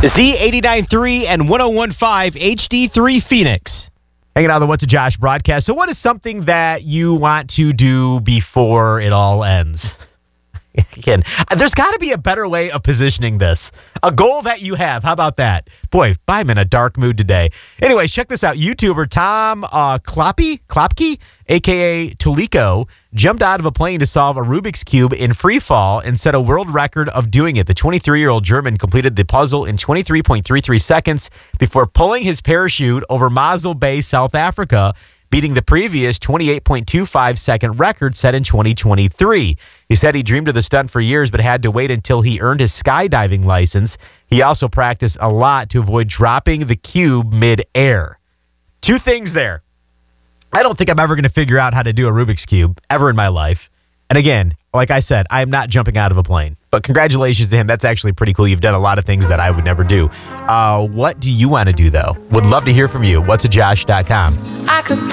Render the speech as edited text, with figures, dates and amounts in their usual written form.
Z89.3 and 101.5 HD3 Phoenix. Hanging out on the What's a Josh broadcast. So what is something that you want to do before it all ends? Again, there's got to be a better way of positioning this. A goal that you have. How about that? Boy, I'm in a dark mood today. Anyways, check this out. YouTuber Tom Klopke, a.k.a. Tuliko, jumped out of a plane to solve a Rubik's Cube in free fall and set a world record of doing it. The 23-year-old German completed the puzzle in 23.33 seconds before pulling his parachute over Mossel Bay, South Africa, beating the previous 28.25-second record set in 2023. He said he dreamed of the stunt for years, but had to wait until he earned his skydiving license. He also practiced a lot to avoid dropping the cube mid-air. Two things there. I don't think I'm ever going to figure out how to do a Rubik's Cube ever in my life. And again, like I said, I'm not jumping out of a plane. But congratulations to him. That's actually pretty cool. You've done a lot of things that I would never do. What do you want to do, though? Would love to hear from you. Whatsajosh.com.